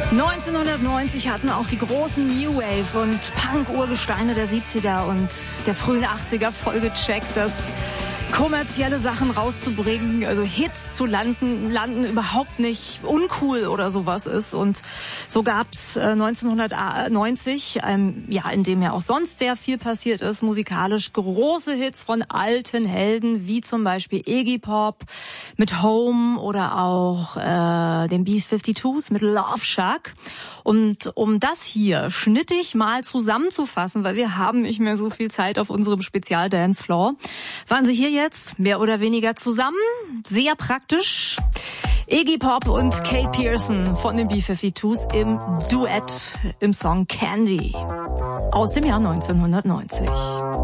1990 hatten auch die großen New Wave und Punk-Urgesteine der 70er und der frühen 80er voll gecheckt, dass kommerzielle Sachen rauszubringen, also Hits zu landen überhaupt nicht uncool oder sowas ist. Und so gab's 1990, in dem ja auch sonst sehr viel passiert ist, musikalisch große Hits von alten Helden, wie zum Beispiel Iggy Pop mit Home oder auch den B-52s mit Love Shack. Und um das hier schnittig mal zusammenzufassen, weil wir haben nicht mehr so viel Zeit auf unserem Spezial-Dance-Floor, waren sie hier jetzt mehr oder weniger zusammen, sehr praktisch. Iggy Pop und Kate Pearson von den B-52s im Duett im Song Candy aus dem Jahr 1990.